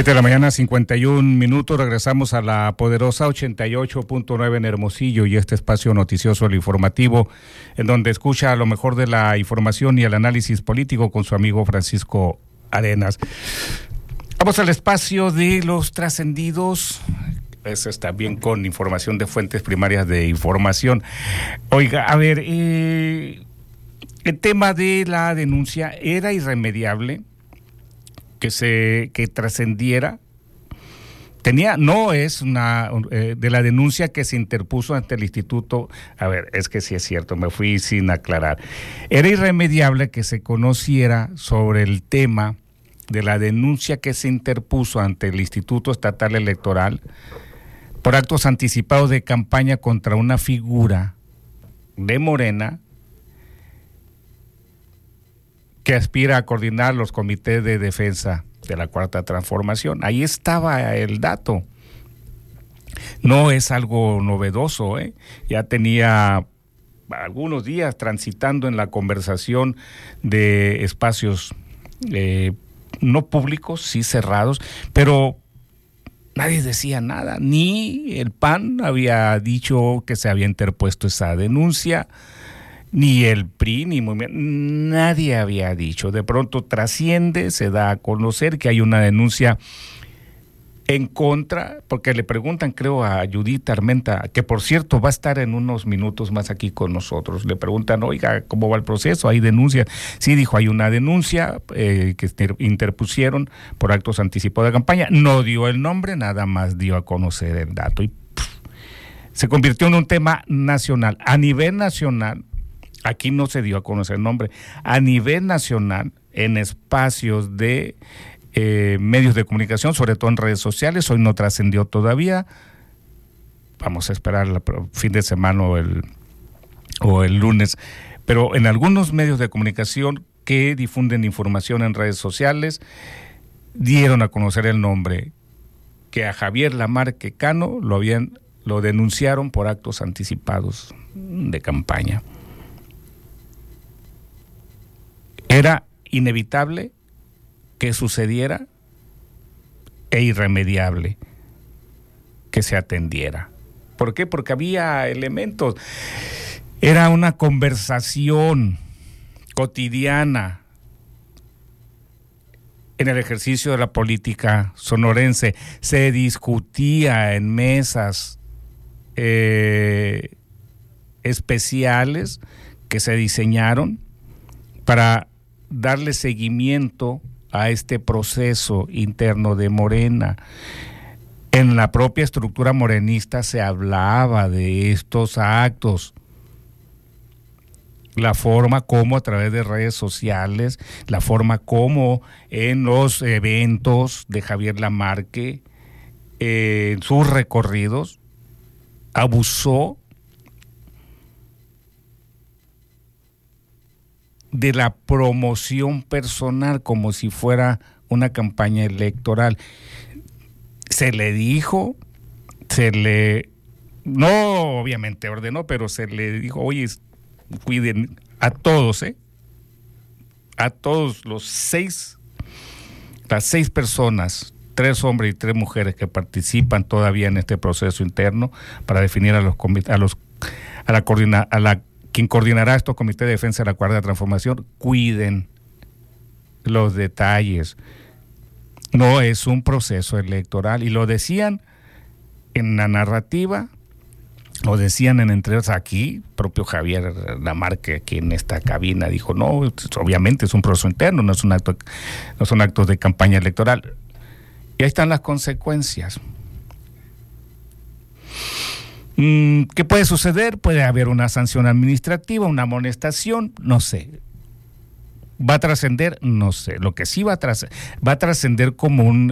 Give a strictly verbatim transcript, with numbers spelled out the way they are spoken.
Siete de la mañana, cincuenta y un minutos, regresamos a la poderosa ochenta y ocho punto nueve en Hermosillo y este espacio noticioso, el informativo, en donde escucha lo mejor de la información y el análisis político con su amigo Francisco Arenas. Vamos al espacio de los trascendidos. Eso está bien con información de fuentes primarias de información. Oiga, a ver, eh, el tema de la denuncia era irremediable. que se que trascendiera, tenía, no es una, eh, de la denuncia que se interpuso ante el instituto, a ver, es que sí es cierto, me fui sin aclarar, era irremediable que se conociera sobre el tema de la denuncia que se interpuso ante el Instituto Estatal Electoral por actos anticipados de campaña contra una figura de Morena que aspira a coordinar los comités de defensa de la Cuarta Transformación. Ahí estaba el dato. No es algo novedoso, ¿eh? Ya tenía algunos días transitando en la conversación de espacios eh, no públicos, sí cerrados, pero nadie decía nada. Ni el P A N había dicho que se había interpuesto esa denuncia, ni el P R I, ni nadie había dicho. De pronto trasciende, se da a conocer que hay una denuncia en contra, porque le preguntan, creo, a Judith Armenta, que por cierto va a estar en unos minutos más aquí con nosotros. Le preguntan, oiga, ¿cómo va el proceso? ¿Hay denuncia? Sí, dijo, hay una denuncia eh, que interpusieron por actos anticipados de campaña. No dio el nombre, nada más dio a conocer el dato. Y pff, se convirtió en un tema nacional. A nivel nacional, aquí no se dio a conocer el nombre, a nivel nacional, en espacios de eh, medios de comunicación, sobre todo en redes sociales, hoy no trascendió todavía, vamos a esperar el fin de semana o el, o el lunes, pero en algunos medios de comunicación que difunden información en redes sociales, dieron a conocer el nombre, que a Javier Lamarque Cano lo habían, lo denunciaron por actos anticipados de campaña. Era inevitable que sucediera e irremediable que se atendiera. ¿Por qué? Porque había elementos. Era una conversación cotidiana en el ejercicio de la política sonorense. Se discutía en mesas eh, especiales que se diseñaron para darle seguimiento a este proceso interno de Morena. En la propia estructura morenista se hablaba de estos actos, la forma como a través de redes sociales, la forma como en los eventos de Javier Lamarque, eh, en sus recorridos, abusó de la promoción personal como si fuera una campaña electoral. Se le dijo, se le, no obviamente ordenó, pero se le dijo, oye, cuiden a todos, ¿eh? A todos los seis, las seis personas, tres hombres y tres mujeres que participan todavía en este proceso interno para definir a los a los a la coordina, a la quien coordinará estos comités de defensa de la Cuarta Transformación, cuiden los detalles. No es un proceso electoral. Y lo decían en la narrativa, lo decían en entrevistas aquí, propio Javier Lamarque, aquí en esta cabina, dijo, no, obviamente es un proceso interno, no es un acto, no son actos de campaña electoral. Y ahí están las consecuencias. ¿Qué puede suceder? Puede haber una sanción administrativa, una amonestación, no sé. ¿Va a trascender? No sé. Lo que sí va a trascender, va a trascender como un